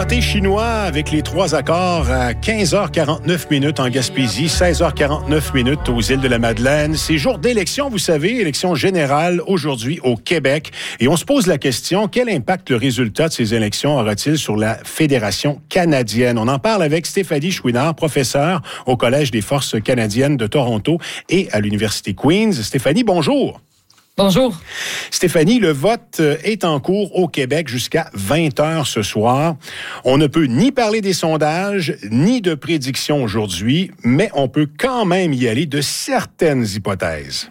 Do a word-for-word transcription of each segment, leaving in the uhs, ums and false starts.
pâté chinois avec les trois accords à quinze heures quarante-neuf minutes en Gaspésie, seize heures quarante-neuf minutes aux îles de la Madeleine. C'est jour d'élection, vous savez, élection générale aujourd'hui au Québec. Et on se pose la question, quel impact le résultat de ces élections aura-t-il sur la Fédération canadienne? On en parle avec Stéphanie Chouinard, professeure au Collège des forces canadiennes de Toronto et à l'Université Queen's. Stéphanie, bonjour. Bonjour. Stéphanie, le vote est en cours au Québec jusqu'à vingt heures ce soir. On ne peut ni parler des sondages, ni de prédictions aujourd'hui, mais on peut quand même y aller de certaines hypothèses.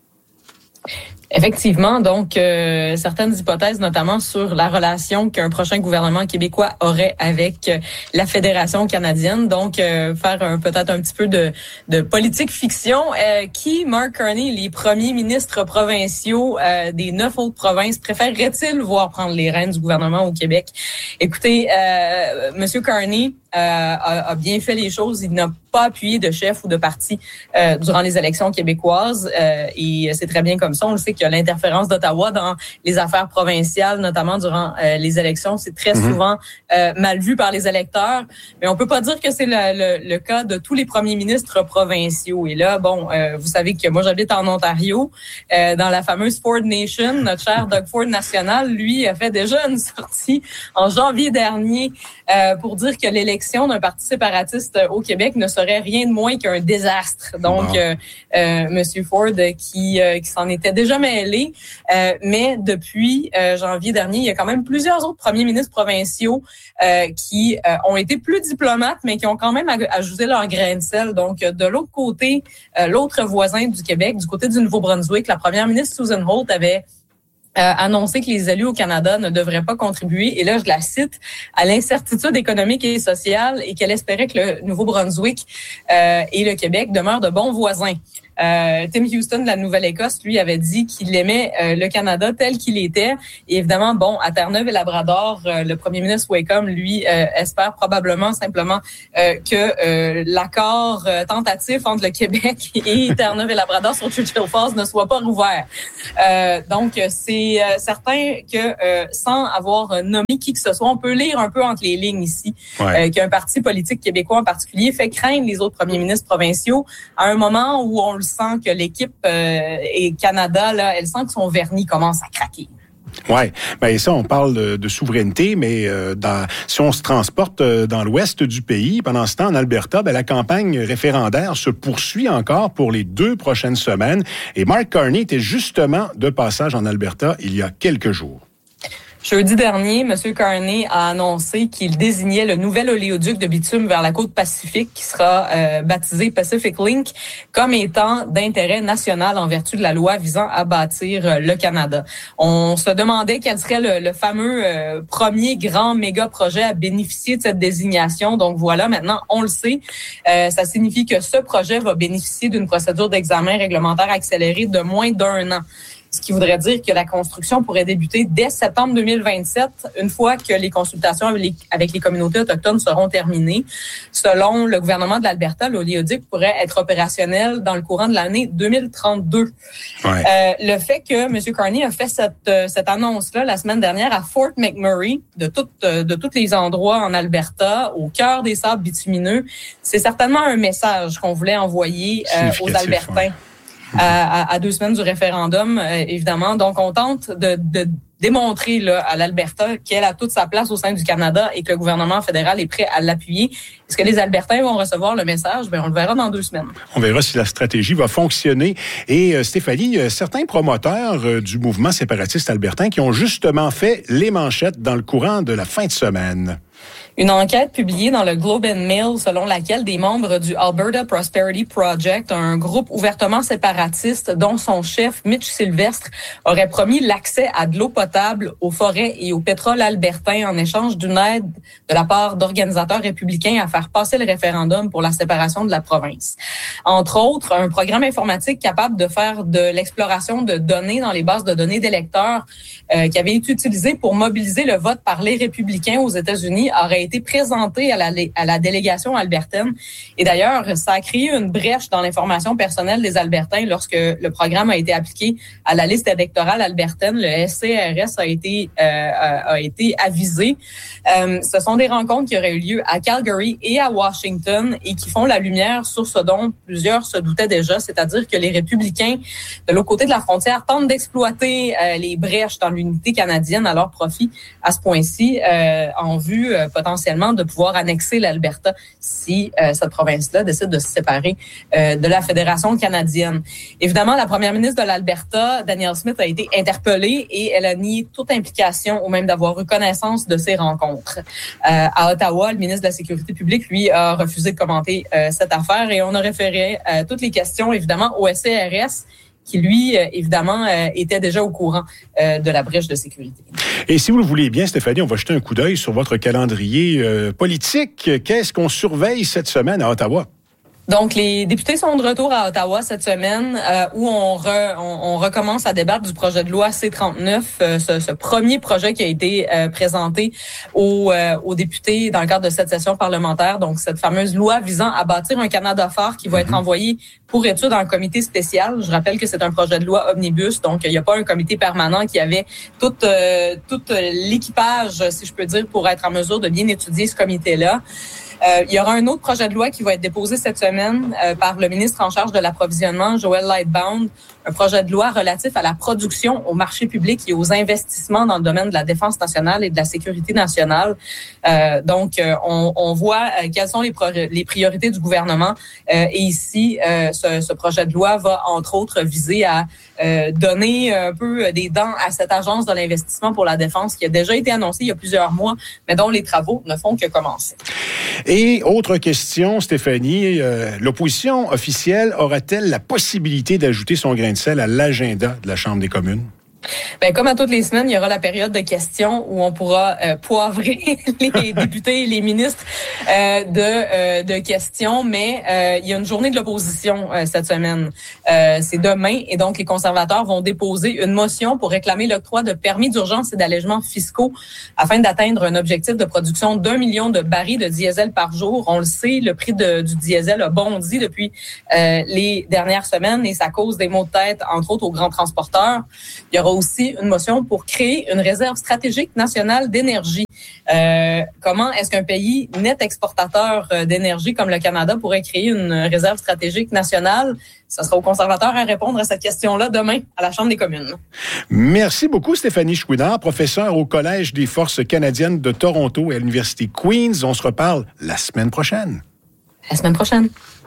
Effectivement, donc euh, certaines hypothèses, notamment sur la relation qu'un prochain gouvernement québécois aurait avec euh, la Fédération canadienne. Donc, euh, faire un, peut-être un petit peu de, de politique fiction. Euh, qui, Mark Carney, les premiers ministres provinciaux euh, des neuf autres provinces, préférerait-il voir prendre les rênes du gouvernement au Québec? Écoutez, euh, Monsieur Carney euh, a, a bien fait les choses. Il n'a pas appuyé de chef ou de parti euh, durant les élections québécoises euh, et c'est très bien comme ça. On le sait qu'il y a l'interférence d'Ottawa dans les affaires provinciales, notamment durant euh, les élections. C'est très mm-hmm. souvent euh, mal vu par les électeurs, mais on peut pas dire que c'est le, le, le cas de tous les premiers ministres provinciaux. Et là, bon, euh, vous savez que moi, j'habite en Ontario, euh, dans la fameuse Ford Nation. Notre cher Doug Ford National, lui, a fait déjà une sortie en janvier dernier euh, pour dire que l'élection d'un parti séparatiste au Québec ne serait rien de moins qu'un désastre. Donc, wow. euh, euh, Monsieur Ford qui, euh, qui s'en était déjà mêlé, euh, mais depuis euh, janvier dernier, il y a quand même plusieurs autres premiers ministres provinciaux euh, qui euh, ont été plus diplomates, mais qui ont quand même ajouté leur grain de sel. Donc, de l'autre côté, euh, l'autre voisin du Québec, du côté du Nouveau-Brunswick, la première ministre Susan Holt avait Euh, annoncer que les élus au Canada ne devraient pas contribuer, et là, je la cite, à l'incertitude économique et sociale, et qu'elle espérait que le Nouveau-Brunswick euh, et le Québec demeurent de bons voisins. Euh, Tim Houston de la Nouvelle-Écosse, lui, avait dit qu'il aimait euh, le Canada tel qu'il était. Et évidemment, bon, à Terre-Neuve et Labrador, euh, le premier ministre Wacom, lui, euh, espère probablement simplement euh, que euh, l'accord euh, tentatif entre le Québec et Terre-Neuve et Labrador sur Churchill Falls ne soit pas rouvert. Euh, donc, c'est euh, certain que euh, sans avoir nommé qui que ce soit, on peut lire un peu entre les lignes ici, ouais. euh, qu'un parti politique québécois en particulier fait craindre les autres premiers ministres provinciaux à un moment où on le sent que l'équipe euh, et Canada, là, elle sent que son vernis commence à craquer. Oui, bien ça, on parle de, de souveraineté, mais euh, dans, si on se transporte euh, dans l'ouest du pays, pendant ce temps, en Alberta, bien, la campagne référendaire se poursuit encore pour les deux prochaines semaines. Et Mark Carney était justement de passage en Alberta il y a quelques jours. Jeudi dernier, M. Carney a annoncé qu'il désignait le nouvel oléoduc de bitume vers la côte Pacifique qui sera euh, baptisé Pacific Link comme étant d'intérêt national en vertu de la loi visant à bâtir euh, le Canada. On se demandait quel serait le, le fameux euh, premier grand méga projet à bénéficier de cette désignation. Donc voilà, maintenant, on le sait. Euh, ça signifie que ce projet va bénéficier d'une procédure d'examen réglementaire accélérée de moins d'un an. Ce qui voudrait dire que la construction pourrait débuter dès septembre deux mille vingt-sept, une fois que les consultations avec les, avec les communautés autochtones seront terminées. Selon le gouvernement de l'Alberta, l'oléoduc pourrait être opérationnel dans le courant de l'année deux mille trente-deux. Ouais. Euh, le fait que M. Carney a fait cette, cette annonce-là la semaine dernière à Fort McMurray, de, tout, de tous les endroits en Alberta, au cœur des sables bitumineux, c'est certainement un message qu'on voulait envoyer euh, aux Albertains. Ouais. À, à, à deux semaines du référendum, euh, évidemment. Donc, on tente de, de démontrer là, à l'Alberta qu'elle a toute sa place au sein du Canada et que le gouvernement fédéral est prêt à l'appuyer. Est-ce que les Albertains vont recevoir le message? Bien, on le verra dans deux semaines. On verra si la stratégie va fonctionner. Et euh, Stéphanie, euh, certains promoteurs euh, du mouvement séparatiste albertain qui ont justement fait les manchettes dans le courant de la fin de semaine. Une enquête publiée dans le Globe and Mail selon laquelle des membres du Alberta Prosperity Project, un groupe ouvertement séparatiste dont son chef, Mitch Sylvestre, aurait promis l'accès à de l'eau potable aux forêts et au pétrole albertain en échange d'une aide de la part d'organisateurs républicains à faire passer le référendum pour la séparation de la province. Entre autres, un programme informatique capable de faire de l'exploration de données dans les bases de données d'électeurs euh, qui avait été utilisé pour mobiliser le vote par les républicains aux États-Unis États-Unis aurait été présenté à la, à la délégation albertaine. Et d'ailleurs, ça a créé une brèche dans l'information personnelle des Albertains lorsque le programme a été appliqué à la liste électorale albertaine. Le S C R S a été, euh, a, a été avisé. Euh, ce sont des rencontres qui auraient eu lieu à Calgary et à Washington et qui font la lumière sur ce dont plusieurs se doutaient déjà, c'est-à-dire que les républicains de l'autre côté de la frontière tentent d'exploiter euh, les brèches dans l'unité canadienne à leur profit à ce point-ci, euh, en vue euh, potentiellement de pouvoir annexer l'Alberta si euh, cette province-là décide de se séparer euh, de la Fédération canadienne. Évidemment, la première ministre de l'Alberta, Danielle Smith, a été interpellée et elle a nié toute implication ou même d'avoir eu connaissance de ces rencontres. Euh, à Ottawa, le ministre de la Sécurité publique, lui, a refusé de commenter euh, cette affaire et on a référé euh, toutes les questions, évidemment, au S C R S, qui, lui, euh, évidemment, euh, était déjà au courant euh, de la brèche de sécurité. Et si vous le voulez bien, Stéphanie, on va jeter un coup d'œil sur votre calendrier euh, politique. Qu'est-ce qu'on surveille cette semaine à Ottawa? Donc, les députés sont de retour à Ottawa cette semaine euh, où on, re, on, on recommence à débattre du projet de loi C trente-neuf, euh, ce, ce premier projet qui a été euh, présenté aux, euh, aux députés dans le cadre de cette session parlementaire. Donc, cette fameuse loi visant à bâtir un Canada fort qui va être envoyé pour étude en comité spécial. Je rappelle que c'est un projet de loi omnibus, donc il n'y a pas un comité permanent qui avait tout, euh, tout l'équipage, si je peux dire, pour être en mesure de bien étudier ce comité-là. Euh, il y aura un autre projet de loi qui va être déposé cette semaine euh, par le ministre en charge de l'approvisionnement, Joel Lightbound, un projet de loi relatif à la production, au marché public et aux investissements dans le domaine de la défense nationale et de la sécurité nationale. Euh, donc, euh, on, on voit euh, quelles sont les, pro- les priorités du gouvernement. Euh, et ici, euh, ce, ce projet de loi va, entre autres, viser à euh, donner un peu des dents à cette agence de l'investissement pour la défense qui a déjà été annoncée il y a plusieurs mois, mais dont les travaux ne font que commencer. Et autre question, Stéphanie, euh, l'opposition officielle aura-t-elle la possibilité d'ajouter son grain de sel à l'agenda de la Chambre des communes? Ben, comme à toutes les semaines, il y aura la période de questions où on pourra euh, poivrer les députés et les ministres euh, de, euh, de questions, mais euh, il y a une journée de l'opposition euh, cette semaine. Euh, c'est demain, et donc les conservateurs vont déposer une motion pour réclamer l'octroi de permis d'urgence et d'allègements fiscaux afin d'atteindre un objectif de production d'un million de barils de diesel par jour. On le sait, le prix de, du diesel a bondi depuis euh, les dernières semaines et ça cause des maux de tête, entre autres aux grands transporteurs. Il y aura aussi une motion pour créer une réserve stratégique nationale d'énergie. Euh, comment est-ce qu'un pays net exportateur d'énergie comme le Canada pourrait créer une réserve stratégique nationale? Ce sera aux conservateurs à répondre à cette question-là demain à la Chambre des communes. Merci beaucoup, Stéphanie Chouinard, professeure au Collège des forces canadiennes de Toronto et à l'Université Queen's. On se reparle la semaine prochaine. La semaine prochaine.